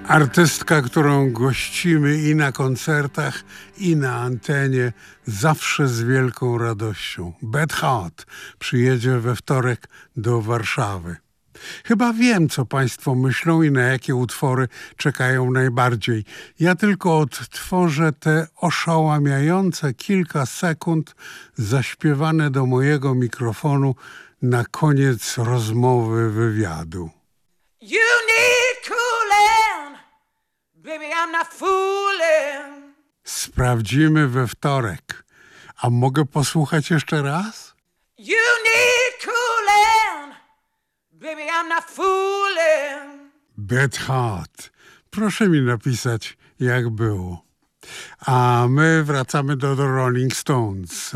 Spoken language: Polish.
Artystka, którą gościmy i na koncertach, i na antenie, zawsze z wielką radością. Beth Hart przyjedzie we wtorek do Warszawy. Chyba wiem, co Państwo myślą i na jakie utwory czekają najbardziej. Ja tylko odtworzę te oszałamiające kilka sekund zaśpiewane do mojego mikrofonu na koniec rozmowy wywiadu. You need cooling, baby, I'm not fooling. Sprawdzimy we wtorek. A mogę posłuchać jeszcze raz? You need cooling, baby, I'm not fooling. Beth Hart. Proszę mi napisać, jak było. A my wracamy do The Rolling Stones.